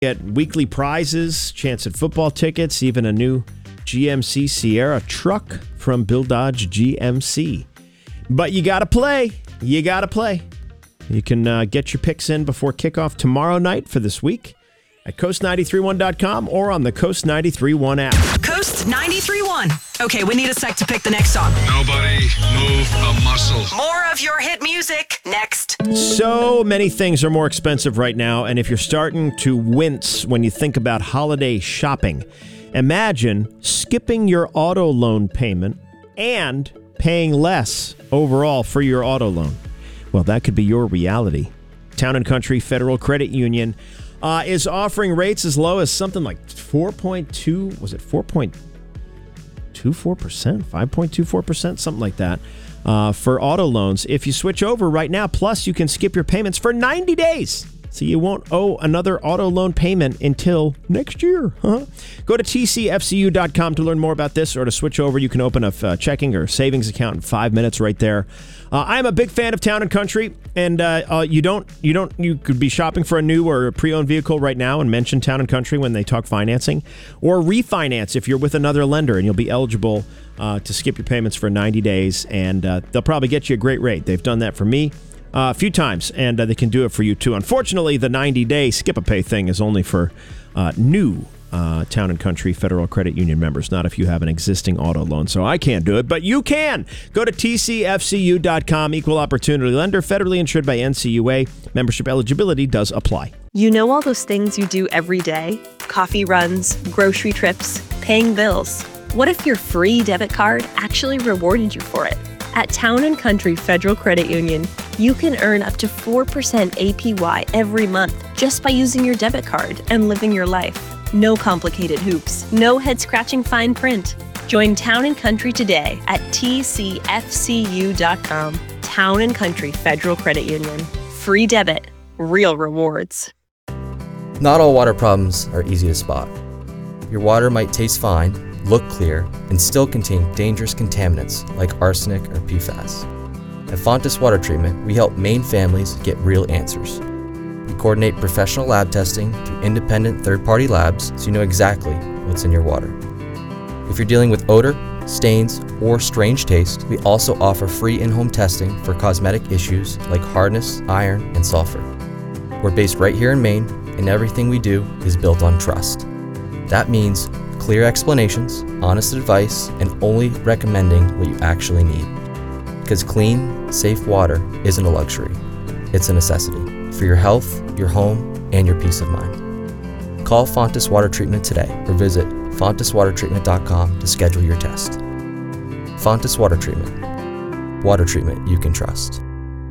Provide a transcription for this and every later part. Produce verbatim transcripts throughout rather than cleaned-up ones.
Get weekly prizes, chance at football tickets, even a new G M C Sierra truck from Bill Dodge G M C. But you got to play. You got to play. You can uh, get your picks in before kickoff tomorrow night for this week at coast nine three one dot com or on the Coast nine three one app. Coast nine three one. Okay, we need a sec to pick the next song. Nobody move a muscle. More of your hit music next. So many things are more expensive right now, and if you're starting to wince when you think about holiday shopping, imagine skipping your auto loan payment and paying less overall for your auto loan. Well, that could be your reality. Town and Country Federal Credit Union uh, is offering rates as low as something like four point two, was it four point two four percent, five point two four percent, something like that, uh, for auto loans. If you switch over right now, plus you can skip your payments for ninety days. So you won't owe another auto loan payment until next year. Huh? Go to T C F C U dot com to learn more about this, or to switch over, you can open a uh, checking or savings account in five minutes right there. Uh, I'm a big fan of Town and Country, and uh, uh, you don't, you don't, you could be shopping for a new or a pre-owned vehicle right now and mention Town and Country when they talk financing, or refinance if you're with another lender, and you'll be eligible uh, to skip your payments for ninety days, and uh, they'll probably get you a great rate. They've done that for me Uh, a few times, and uh, they can do it for you too. Unfortunately, the ninety-day skip-a-pay thing is only for uh, new uh, Town and Country Federal Credit Union members, not if you have an existing auto loan. So I can't do it, but you can. Go to T C F C U dot com, equal opportunity lender, federally insured by N C U A. Membership eligibility does apply. You know all those things you do every day? Coffee runs, grocery trips, paying bills. What if your free debit card actually rewarded you for it? At Town and Country Federal Credit Union, you can earn up to four percent A P Y every month just by using your debit card and living your life. No complicated hoops, no head-scratching fine print. Join Town and Country today at T C F C U dot com. Town and Country Federal Credit Union. Free debit, real rewards. Not all water problems are easy to spot. Your water might taste fine, look clear, and still contain dangerous contaminants like arsenic or P FAS. At Fontis Water Treatment, we help Maine families get real answers. We coordinate professional lab testing through independent third-party labs so you know exactly what's in your water. If you're dealing with odor, stains, or strange taste, we also offer free in-home testing for cosmetic issues like hardness, iron, and sulfur. We're based right here in Maine, and everything we do is built on trust. That means clear explanations, honest advice, and only recommending what you actually need. Because clean, safe water isn't a luxury. It's a necessity for your health, your home, and your peace of mind. Call Fontis Water Treatment today or visit fontis water treatment dot com to schedule your test. Fontis Water Treatment. Water treatment you can trust.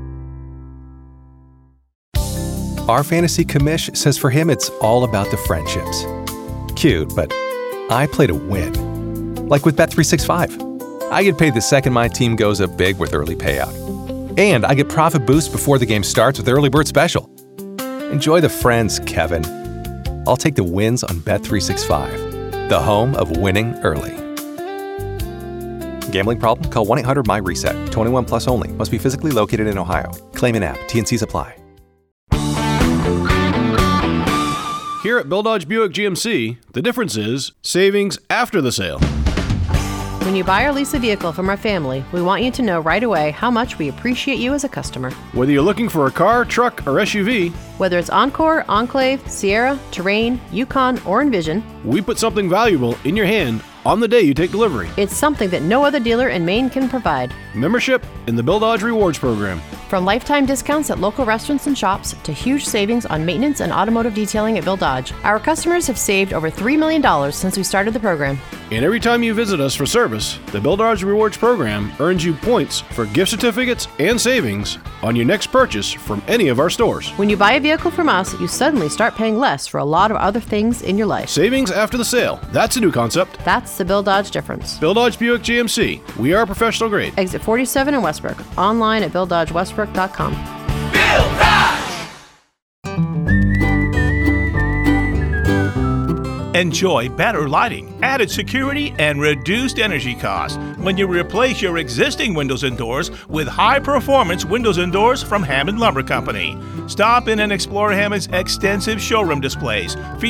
Our fantasy commish says for him it's all about the friendships. Cute, but I play to win. Like with Bet three sixty-five. I get paid the second my team goes up big with early payout. And I get profit boost before the game starts with Early Bird Special. Enjoy the friends, Kevin. I'll take the wins on Bet three sixty-five, the home of winning early. Gambling problem? Call one eight hundred M Y RESET. twenty-one plus only. Must be physically located in Ohio. Claim in app. T and Cs apply. Here at Bill Dodge Buick G M C, the difference is savings after the sale. When you buy or lease a vehicle from our family, we want you to know right away how much we appreciate you as a customer. Whether you're looking for a car, truck, or S U V, whether it's Encore, Enclave, Sierra, Terrain, Yukon, or Envision, we put something valuable in your hand on the day you take delivery. It's something that no other dealer in Maine can provide. Membership in the Bill Dodge Rewards Program. From lifetime discounts at local restaurants and shops to huge savings on maintenance and automotive detailing at Bill Dodge, our customers have saved over three million dollars since we started the program. And every time you visit us for service, the Bill Dodge Rewards Program earns you points for gift certificates and savings on your next purchase from any of our stores. When you buy a vehicle from us, you suddenly start paying less for a lot of other things in your life. Savings after the sale. That's a new concept. That's the Bill Dodge difference. Bill Dodge Buick G M C. We are professional grade. Exit forty-seven in Westbrook. Online at bill dodge westbrook dot com. Bill Dodge! Enjoy better lighting, added security, and reduced energy costs when you replace your existing windows and doors with high-performance windows and doors from Hammond Lumber Company. Stop in and explore Hammond's extensive showroom displays